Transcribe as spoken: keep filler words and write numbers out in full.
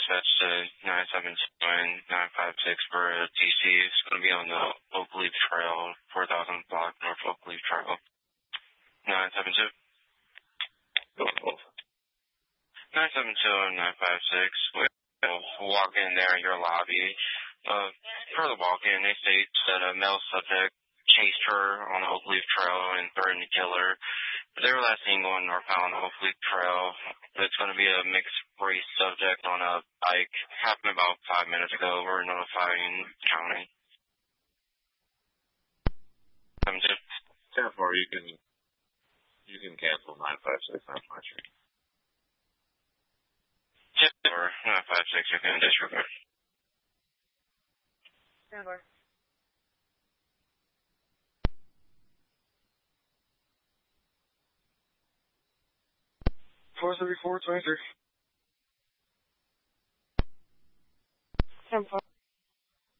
dispatch to nine seven two and nine five six for a D C. It's going to be on the Oak Leaf Trail, four thousand block, North Oak Leaf Trail. nine seven two. nine seven two and nine five six. We'll walk in there in your lobby. Uh, for the walk-in, they state that a male subject chased her on the Oak Leaf Trail and threatened to kill her. They were last seen going northbound on the Oak Leaf Trail. It's going to be a mixed race subject on a bike. Happened about five minutes ago. We're notifying the county. I'm just ten four, you can you can cancel nine five six. I'm not sure. ten four, nine five six, you can disregard. ten four. four seventy-four, twenty-three.